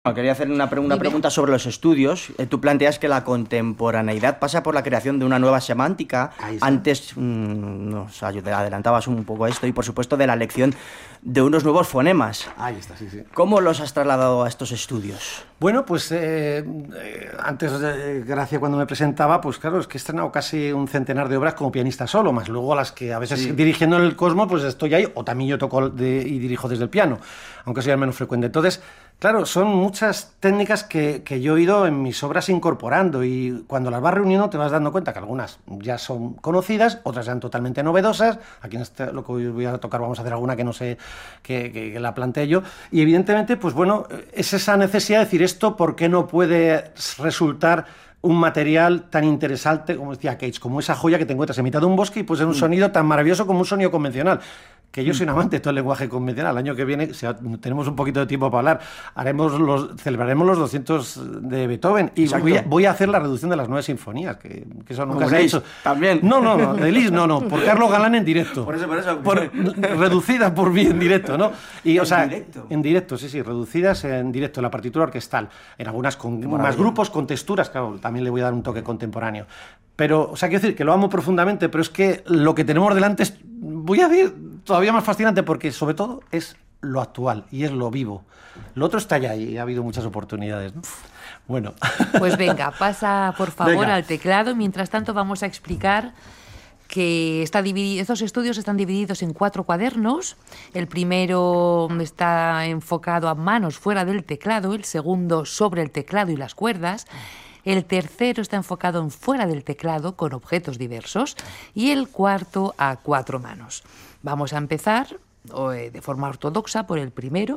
Quería hacer una Dime. pregunta sobre los estudios. Tú planteas que la contemporaneidad pasa por la creación de una nueva semántica. Ahí está. Antes adelantabas un poco esto y, por supuesto, de la elección de unos nuevos fonemas. Ahí está, sí, sí. ¿Cómo los has trasladado a estos estudios? Bueno, pues antes, Gracia cuando me presentaba, pues claro, es que he estrenado casi un centenar de obras como pianista solo, más luego las que a veces Sí. dirigiendo en el Cosmo, pues estoy ahí, o también yo toco y dirijo desde el piano, aunque sea menos frecuente. Entonces, claro, son muchas técnicas que yo he ido en mis obras incorporando, y cuando las vas reuniendo te vas dando cuenta que algunas ya son conocidas, otras sean totalmente novedosas. Aquí en lo que hoy voy a tocar vamos a hacer alguna que no sé, que la planteé yo, y evidentemente, pues bueno, es esa necesidad de decir esto, ¿por qué no puede resultar un material tan interesante, como decía Cage, como esa joya que te encuentras en mitad de un bosque y puede ser un sonido tan maravilloso como un sonido convencional? Que yo soy un amante de todo el lenguaje convencional. El año que viene, si tenemos un poquito de tiempo para hablar, celebraremos los 200 de Beethoven, y Exacto. voy a hacer la reducción de las 9 sinfonías, que eso nunca Como se ha Liszt, hecho. también. No, de Liszt no, por Carlos Galán en directo. Por eso. Reducida por mí en directo, ¿no? Y, o ¿En sea, directo? en directo, sí, reducidas en directo, la partitura orquestal. En algunas con más maravilla. grupos, con texturas, claro, también le voy a dar un toque contemporáneo. Pero, o sea, quiero decir que lo amo profundamente, pero es que lo que tenemos delante es, voy a decir, todavía más fascinante, porque sobre todo es lo actual y es lo vivo. Lo otro está ya y ha habido muchas oportunidades, ¿no? Bueno. Pues venga, pasa por favor Venga. al teclado. Mientras tanto vamos a explicar que estos estudios están divididos en 4 cuadernos. El primero está enfocado a manos fuera del teclado, el segundo sobre el teclado y las cuerdas, el tercero está enfocado en fuera del teclado con objetos diversos y el cuarto a 4 manos. Vamos a empezar de forma ortodoxa por el primero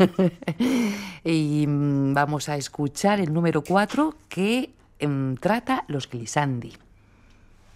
y vamos a escuchar el número 4 que trata los glissandi.